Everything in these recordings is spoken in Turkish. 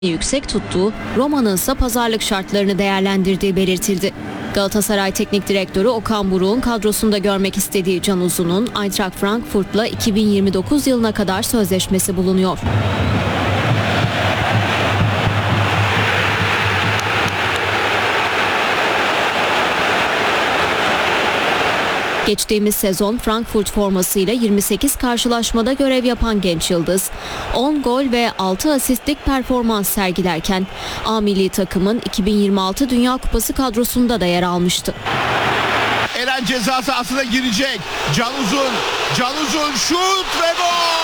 yüksek tuttuğu, Roma'nın ise pazarlık şartlarını değerlendirdiği belirtildi. Galatasaray Teknik Direktörü Okan Buruk'un kadrosunda görmek istediği Can Uzun'un Eintracht Frankfurt'la 2029 yılına kadar sözleşmesi bulunuyor. Geçtiğimiz sezon Frankfurt formasıyla 28 karşılaşmada görev yapan genç yıldız, 10 gol ve 6 asistlik performans sergilerken A milli takımın 2026 Dünya Kupası kadrosunda da yer almıştı. Eren ceza sahasına girecek. Can Uzun şut ve gol!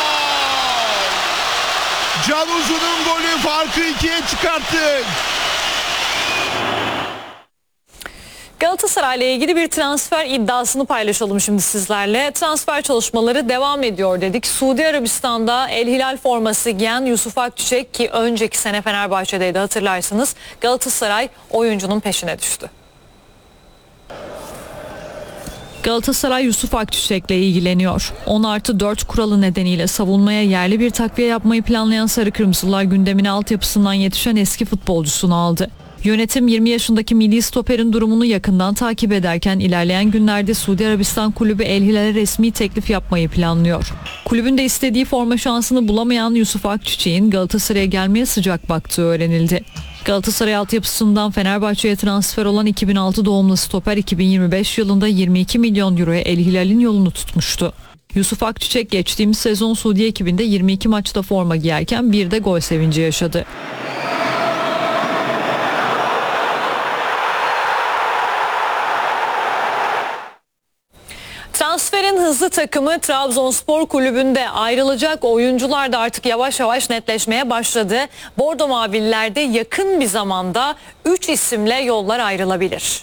Can Uzun'un golü farkı 2'ye çıkarttı. Galatasaray ile ilgili bir transfer iddiasını paylaşalım şimdi sizlerle. Transfer çalışmaları devam ediyor dedik. Suudi Arabistan'da El Hilal forması giyen Yusuf Akçiçek, ki önceki sene Fenerbahçe'deydi hatırlarsınız, Galatasaray oyuncunun peşine düştü. Galatasaray Yusuf Akçiçek'le ilgileniyor. 10+4 kuralı nedeniyle savunmaya yerli bir takviye yapmayı planlayan Sarı Kırmızılar gündemine altyapısından yetişen eski futbolcusunu aldı. Yönetim 20 yaşındaki milli stoperin durumunu yakından takip ederken ilerleyen günlerde Suudi Arabistan kulübü El Hilal'e resmi teklif yapmayı planlıyor. Kulübün de istediği forma şansını bulamayan Yusuf Akçiçek'in Galatasaray'a gelmeye sıcak baktığı öğrenildi. Galatasaray altyapısından Fenerbahçe'ye transfer olan 2006 doğumlu stoper 2025 yılında 22 milyon euroya El Hilal'in yolunu tutmuştu. Yusuf Akçiçek geçtiğimiz sezon Suudi ekibinde 22 maçta forma giyerken bir de gol sevinci yaşadı. Transferin hızlı takımı Trabzonspor Kulübü'nde ayrılacak oyuncular da artık yavaş yavaş netleşmeye başladı. Bordo Mavililer'de yakın bir zamanda 3 isimle yollar ayrılabilir.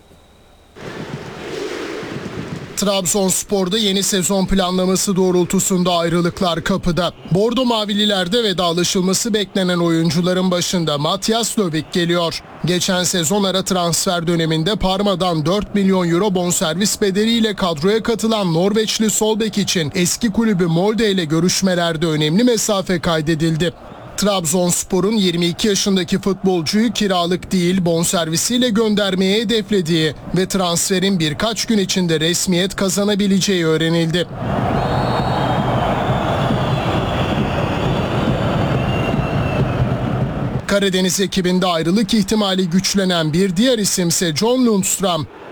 Trabzonspor'da yeni sezon planlaması doğrultusunda ayrılıklar kapıda. Bordo Mavililer'de vedalaşılması beklenen oyuncuların başında Matias Lövik geliyor. Geçen sezon ara transfer döneminde Parma'dan 4 milyon euro bonservis bedeliyle kadroya katılan Norveçli sol bek için eski kulübü Molde ile görüşmelerde önemli mesafe kaydedildi. Trabzonspor'un 22 yaşındaki futbolcuyu kiralık değil bonservisiyle göndermeye hedeflediği ve transferin birkaç gün içinde resmiyet kazanabileceği öğrenildi. Karadeniz ekibinde ayrılık ihtimali güçlenen bir diğer isimse John Lundstram.